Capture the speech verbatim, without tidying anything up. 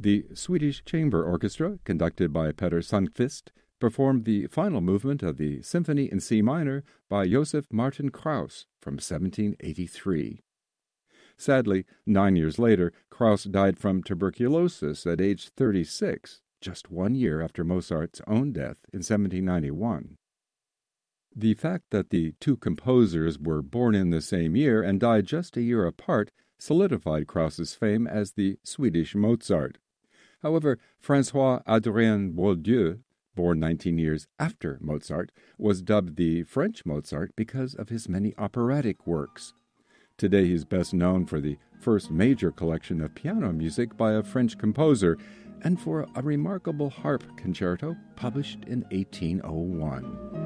The Swedish Chamber Orchestra, conducted by Peter Sundqvist, performed the final movement of the Symphony in C minor by Joseph Martin Krauss from seventeen eighty-three. Sadly, nine years later, Krauss died from tuberculosis at age thirty-six, just one year after Mozart's own death in seventeen ninety-one. The fact that the two composers were born in the same year and died just a year apart solidified Krauss's fame as the Swedish Mozart. However, François-Adrien Boieldieu, born nineteen years after Mozart, was dubbed the French Mozart because of his many operatic works. Today he is best known for the first major collection of piano music by a French composer and for a remarkable harp concerto published in eighteen oh one.